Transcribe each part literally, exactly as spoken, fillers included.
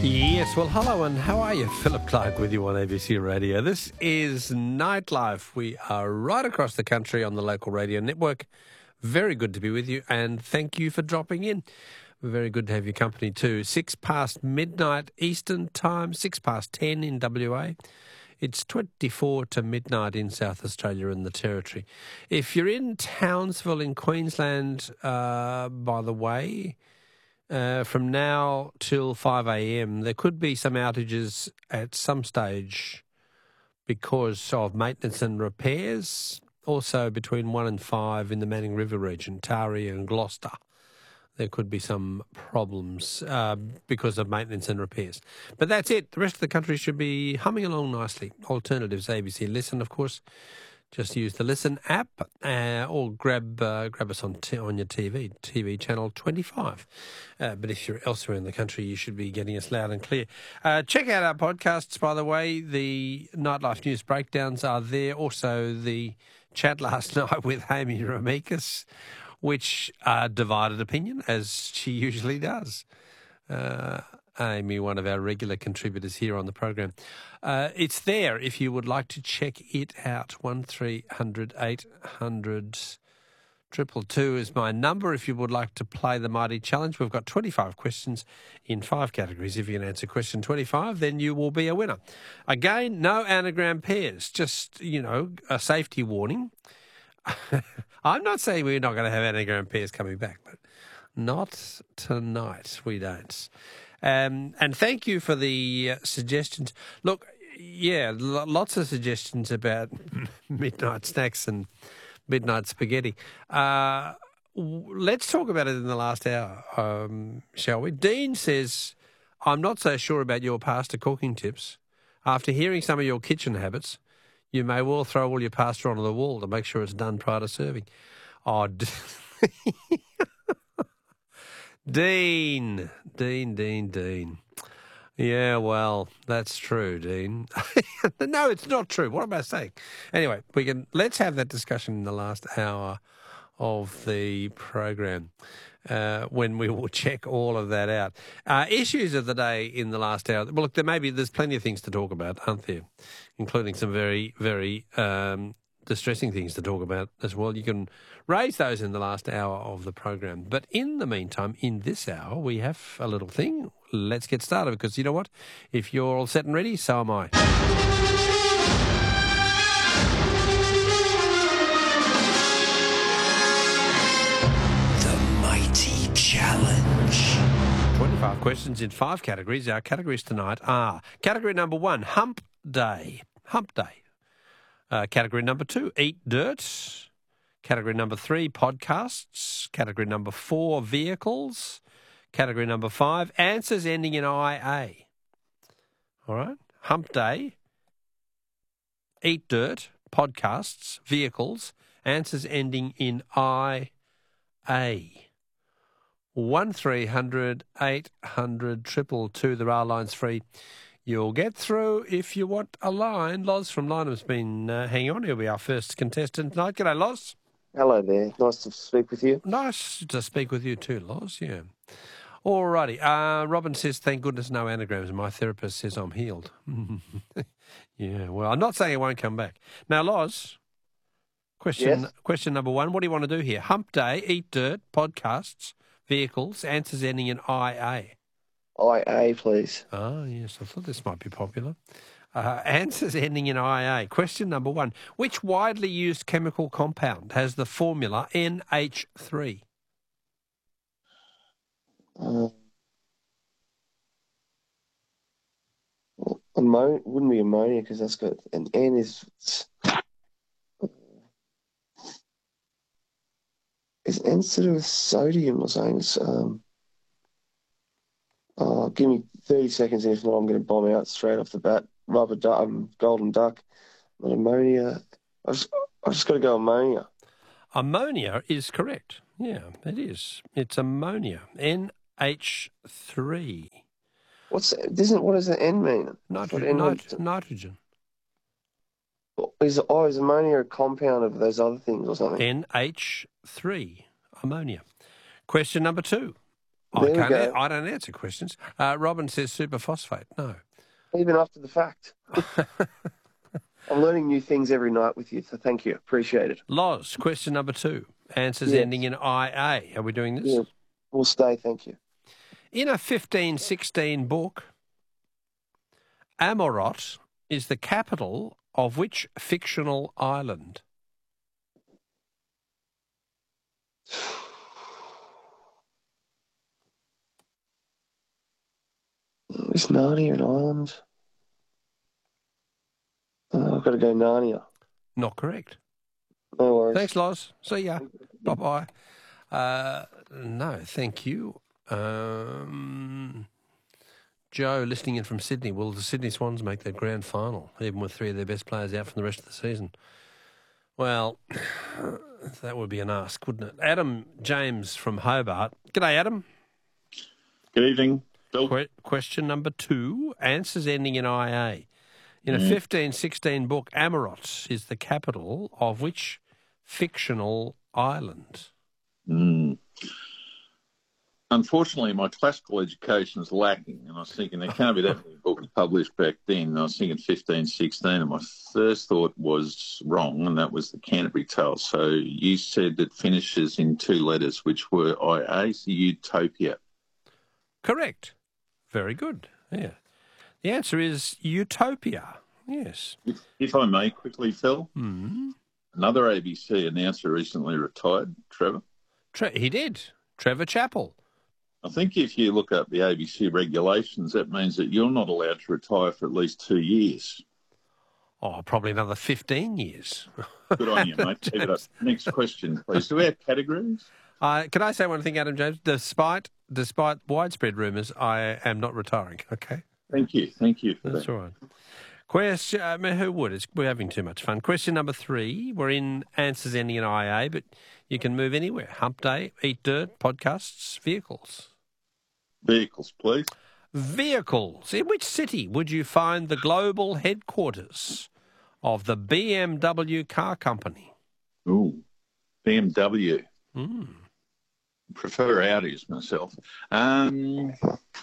Yes, well, hello and how are you? Philip Clark with you on A B C Radio. This is Nightlife. We are right across the country on the local radio network. Very good to be with you and thank you for dropping in. Very good to have your company too. Six past midnight Eastern time, six past ten in W A. It's twenty-four to midnight in South Australia and the Territory. If you're in Townsville in Queensland, uh, by the way, Uh, from now till five a.m, there could be some outages at some stage because of maintenance and repairs. Also between one and five in the Manning River region, Taree and Gloucester, there could be some problems uh, because of maintenance and repairs. But that's it. The rest of the country should be humming along nicely. Alternatives, A B C Listen, of course. Just use the Listen app uh, or grab uh, grab us on t- on your T V, T V channel twenty-five. Uh, but if you're elsewhere in the country, you should be getting us loud and clear. Uh, check out our podcasts, by the way. The Nightlife News breakdowns are there. Also, the chat last night with Amy Ramikis, which uh, divided opinion, as she usually does. Uh, Amy, one of our regular contributors here on the program. Uh, it's there if you would like to check it out. one three hundred eight hundred two two two is my number if you would like to play the Mighty Challenge. We've got twenty-five questions in five categories. If you can answer question twenty-five, then you will be a winner. Again, no anagram pairs, just, you know, a safety warning. I'm not saying we're not going to have anagram pairs coming back, but not tonight. We don't. Um, and thank you for the uh, suggestions. Look, yeah, l- lots of suggestions about midnight snacks and midnight spaghetti. Uh, w- let's talk about it in the last hour, um, shall we? Dean says, I'm not so sure about your pasta cooking tips. After hearing some of your kitchen habits, you may well throw all your pasta onto the wall to make sure it's done prior to serving. Oh, d- Dean, Dean, Dean, Dean. Yeah, well, that's true, Dean. No, it's not true. What am I saying? Anyway, we can let's have that discussion in the last hour of the program uh, when we will check all of that out. Uh, issues of the day in the last hour. Well, look, there may be there's plenty of things to talk about, aren't there? Including some very, very um, distressing things to talk about as well. You can raise those in the last hour of the program. But in the meantime, in this hour, we have a little thing. Let's get started because you know what? If you're all set and ready, so am I. The Mighty Challenge. twenty-five questions in five categories. Our categories tonight are category number one, Hump Day. Hump Day. Uh, category number two, Eat Dirt. Category number three, Podcasts. Category number four, Vehicles. Category number five, Answers ending in I A. All right? Hump Day, Eat Dirt, Podcasts, Vehicles, Answers ending in I A. one three hundred eight hundred two two two, the rail line's free. You'll get through if you want a line. Loz from Lynham's been uh, hanging on. He'll be our first contestant tonight. G'day, Loz. Hello there. Nice to speak with you. Nice to speak with you too, Loz, yeah. All righty. Uh, Robin says, thank goodness no anagrams. My therapist says I'm healed. Yeah, well, I'm not saying it won't come back. Now, Loz, question, Yes? question number one. What do you want to do here? Hump Day, Eat Dirt, Podcasts, Vehicles, Answers ending in I A. I A, please. Ah, yes, I thought this might be popular. Uh, answers ending in I A. Question number one. Which widely used chemical compound has the formula N H three? Uh, ammonia wouldn't be ammonia because that's got an N is. Is N to do with sodium or something? It's, um, uh, give me thirty seconds, and if not, I'm going to bomb out straight off the bat. Rubber duck, um, golden duck, but ammonia. I've just, I've just got to go ammonia. Ammonia is correct. Yeah, it is. It's ammonia. N H three. What's isn't what does the N mean? Nitro- N nit- nitrogen. Is oh is ammonia a compound of those other things or something? N H three. Ammonia. Question number two. I There we can't. go. I don't answer questions. Uh, Robin says superphosphate. No. Even after the fact. I'm learning new things every night with you, so thank you. Appreciate it. Loz, question number two. Answers Yes. ending in I A. Are we doing this? Yeah, we'll stay, thank you. In a fifteen sixteen book, Amorot is the capital of which fictional island? Is Narnia an island? Oh, I've got to go Narnia. Not correct. No worries. Thanks, Loz. See ya. Bye-bye. Uh, no, thank you. Um, Joe, listening in from Sydney. Will the Sydney Swans make their grand final, even with three of their best players out from the rest of the season? Well, that would be an ask, wouldn't it? Adam James from Hobart. G'day, Adam. Good evening, Bill. Que- question number two. Answers ending in I A. In a fifteen sixteen book, Amorot is the capital of which fictional island? Mm. Unfortunately, my classical education is lacking, and I was thinking there can't be that many books published back then. And I was thinking fifteen sixteen, and my first thought was wrong, and that was the Canterbury Tales. So you said it finishes in two letters, which were I A, so Utopia. Correct. Very good. Yeah. The answer is Utopia. Yes. If, if I may quickly, Phil, Mm. another A B C announcer recently retired, Trevor. Tre- he did. Trevor Chappell. I think if you look up the A B C regulations, that means that you're not allowed to retire for at least two years. Oh, probably another fifteen years. Good on you, mate. Keep it up. Next question, please. Do we have categories? Uh, can I say one thing, Adam James? Despite despite widespread rumours, I am not retiring, okay? Thank you. Thank you for That's that. all right. Question, I mean, who would? It's, we're having too much fun. Question number three. We're in answers ending in I A, but you can move anywhere. Hump Day, Eat Dirt, podcasts, vehicles. Vehicles, please. Vehicles. In which city would you find the global headquarters of the B M W car company? Ooh, B M W. Mm. Prefer Audis myself. Um,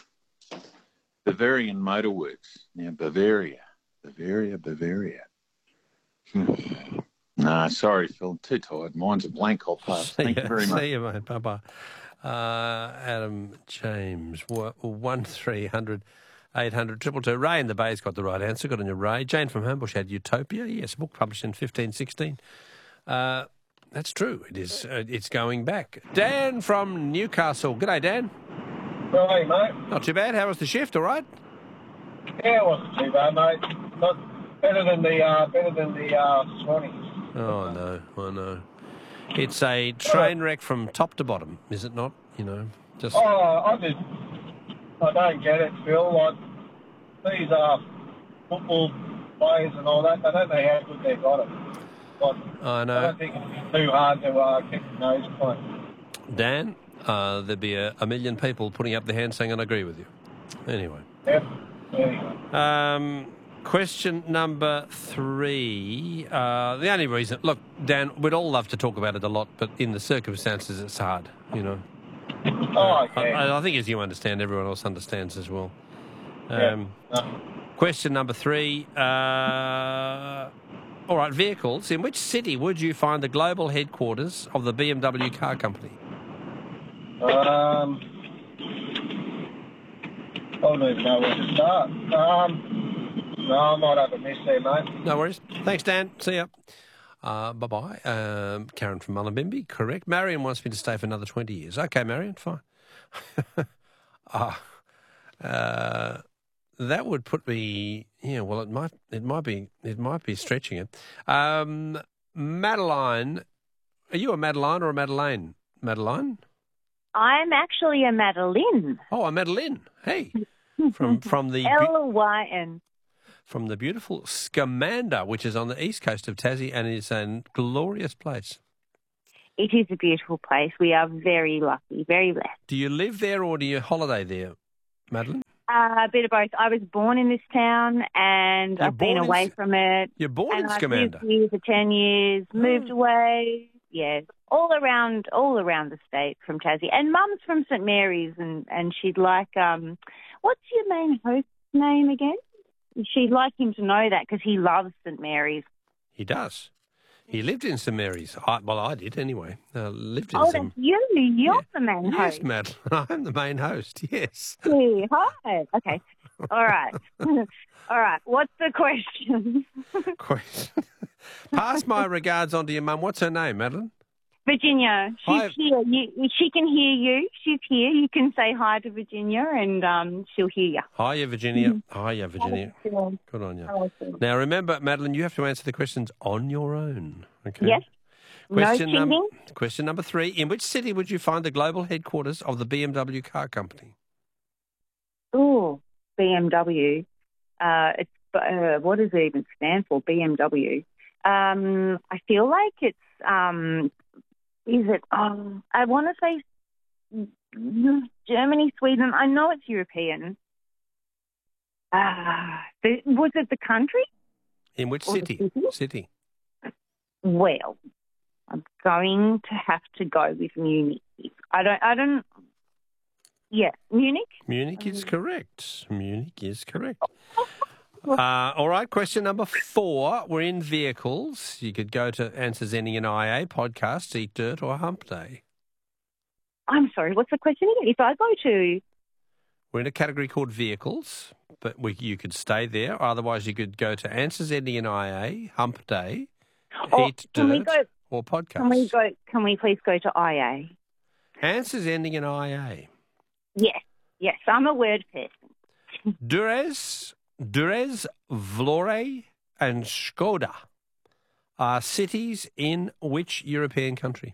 Bavarian Motorworks. Now, Bavaria. Bavaria, Bavaria. Hmm. Nah, sorry, Phil. Too tired. Mine's a blank. I'll pass. See Thank ya, you very much. See you, mate. Bye-bye. Uh, Adam James, one three hundred eight hundred two two two. Ray in the Bay's got the right answer. Got on your Ray. Jane from Homebush had Utopia. Yes, a book published in fifteen sixteen. Uh, that's true. It is. Uh, it's going back. Dan from Newcastle. G'day, Dan. Hey, mate. Not too bad. How was the shift? All right. Yeah, it wasn't too bad, mate. Not better than the uh, better than the uh, Swannies. Oh no, I know. It's a train wreck from top to bottom, is it not? You know, just. Oh, I just I don't get it, Phil. Like these uh, football players and all that, they don't know how good they've got it. Like, I I know. don't think it's too hard to uh, keep your nose clean. Dan, uh, there'd be a, a million people putting up their hands saying, I agree with you. Anyway. Yep. Anyway. Um, question number three. Uh, the only reason, look, Dan, we'd all love to talk about it a lot, but in the circumstances, it's hard, you know. Oh, yeah. I, I think as you understand, everyone else understands as well. Um, yeah. No. Question number three. Uh, all right, vehicles. In which city would you find the global headquarters of the B M W car company? Um, I don't even know where to start. Um, no, I might have a miss there, mate. No worries. Thanks, Dan. See ya. Uh, bye-bye. Um, Karen from Mullumbimby, correct. Marion wants me to stay for another twenty years. Okay, Marion, fine. uh, uh, that would put me, yeah, well, it might it might be it might be stretching it. Um, Madeline, are you a Madeline or a Madeleine? Madeline? I'm actually a Madeline. Oh, a Madeline. Hey, from from the L Y N. from the beautiful Scamander, which is on the east coast of Tassie, and is a glorious place. It is a beautiful place. We are very lucky, very blessed. Do you live there or do you holiday there, Madeline? Uh, a bit of both. I was born in this town and You're I've been born in away S- from it. You're born and in I've Scamander. lived here for ten years, moved away, yes. All around, all around the state from Tassie. And Mum's from St Mary's, and, and she'd like, um, what's your main host's name again? She'd like him to know that because he loves St Mary's. He does. He lived in St Mary's. I, well, I did anyway. Uh, lived in Oh, St that's you. You're Yeah. the main Yes, host. Madeline. I'm the main host. Yes. Hey, hi. Okay. All right. All right. What's the question? Question. Pass my regards on to your mum. What's her name, Madeline? Virginia, she's Hi. here. You, she can hear you. She's here. You can say hi to Virginia, and um, she'll hear you. Hiya, Virginia. Hiya, Virginia. Good on you. Now, remember, Madeline, you have to answer the questions on your own. Okay. Yes. Question no num- cheating. Question number three. In which city would you find the global headquarters of the B M W car company? Oh, B M W. Uh, it's uh, what does it even stand for? B M W. Um, I feel like it's. Um, is it? Um, I want to say Germany, Sweden. I know it's European. Ah, uh, was it the country? In which Or the city? city? City. Well, I'm going to have to go with Munich. I don't. I don't. Yeah, Munich. Munich is correct. Munich is correct. Uh, all right, question number four. We're in vehicles. You could go to Answers Ending in I A, podcast, Eat Dirt, or Hump Day. I'm sorry. What's the question again? If I go to We're in a category called vehicles, but we, you could stay there. Otherwise, you could go to Answers Ending in I A, Hump Day, Oh, Eat can we Dirt, go- or podcast. Can we go? Can we please go to I A? Answers Ending in I A. Yes, yes. I'm a word person. Durez, Durez, Vlore, and Skoda are cities in which European country?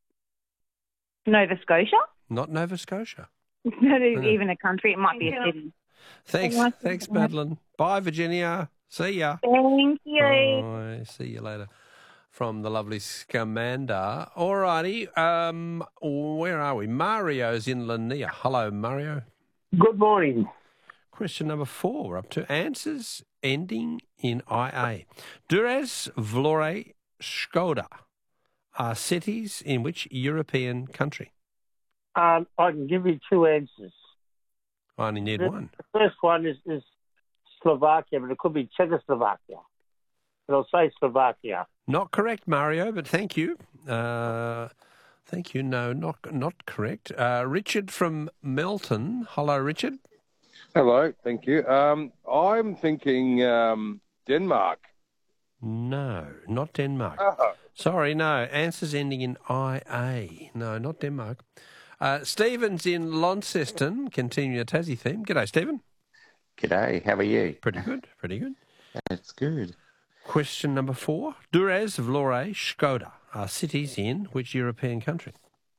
Nova Scotia. Not Nova Scotia. It's not No. even a country. It might be a city. Thanks, I like thanks, it. Madeline. Bye, Virginia. See ya. Thank you. Bye. See you later. From the lovely Scamander. All righty. Um, where are we? Mario's in Lanier. Hello, Mario. Good morning. Question number four. We're up to answers ending in I A. Durez, Vlore, Skoda are cities in which European country? Um, I can give you two answers. I only need The- one. The first one is, is Slovakia, but it could be Czechoslovakia. But I'll say Slovakia. Not correct, Mario, but thank you. Uh, thank you. No, not not correct. Uh, Richard from Melton. Hello, Richard. Hello, thank you. Um, I'm thinking um, Denmark. No, not Denmark. Oh. Sorry, no. Answers ending in I A. No, not Denmark. Uh, Stephen's in Launceston. Continuing a Tassie theme. G'day, Stephen. G'day, how are you? Pretty good, pretty good. That's good. Question number four. Durez, Vlore, Skoda are cities in which European country?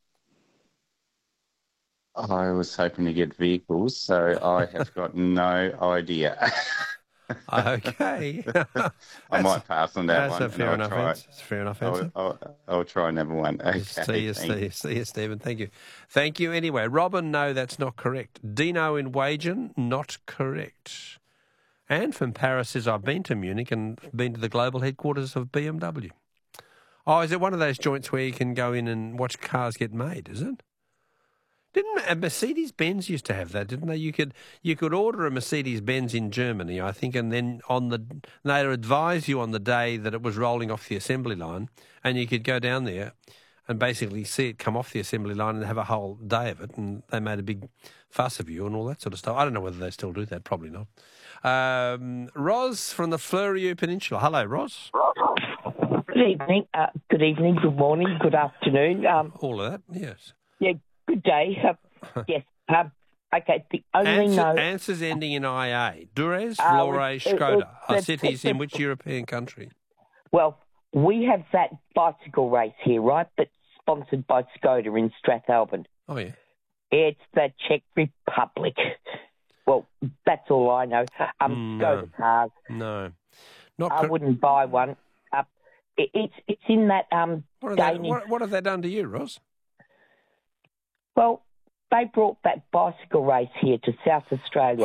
I was hoping to get vehicles, so I have got no idea. Okay. I might pass on that That's one. a and fair I'll enough try- answer. It's a fair enough answer. I'll, I'll, I'll try another one. Okay, See you, thank see you, see you, Stephen. Thank you. Thank you anyway. Robin, no, that's not correct. Dino in Wagen, not correct. And from Paris says, I've been to Munich and been to the global headquarters of B M W. Oh, is it one of those joints where you can go in and watch cars get made, is it? Didn't uh, Mercedes-Benz used to have that, didn't they? You could you could order a Mercedes-Benz in Germany, I think, and then on the they'd advise you on the day that it was rolling off the assembly line, and you could go down there and basically see it come off the assembly line and have a whole day of it, and they made a big fuss of you and all that sort of stuff. I don't know whether they still do that, probably not. Um, Ros from the Fleurieu Peninsula. Hello, Ros. Good evening, uh, good evening, good morning, good afternoon. Um, all of that, yes. Yeah, good day. Uh, yes. Um, okay, the only Answer, note... answers ending in I A. Durez, Uh, Vlore, it- it- Skoda it- are it- cities it- in which European country? Well, we have that bicycle race here, right, that's sponsored by Skoda in Strathalbyn. Oh, yeah. It's the Czech Republic. Well, that's all I know. Um, No. Skoda cars. No. Not I cor- wouldn't buy one. Uh, it, it's it's in that um what, have they, Danish... what, what have they done to you, Ros? Well, they brought that bicycle race here to South Australia.